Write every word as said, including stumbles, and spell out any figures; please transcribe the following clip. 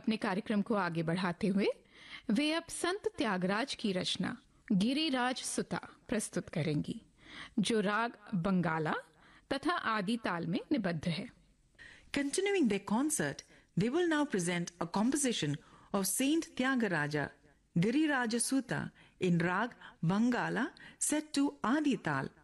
अपने कार्यक्रम को आगे बढ़ाते हुए वे अब संत त्यागराज की रचना गिरिराज सुता प्रस्तुत करेंगी, जो राग बंगाला तथा आदि ताल में निबद्ध है। Continuing their concert, they will now present a composition of Saint Tyagaraja, Giriraja Suta, in Rag Bangala set to Adi Tal,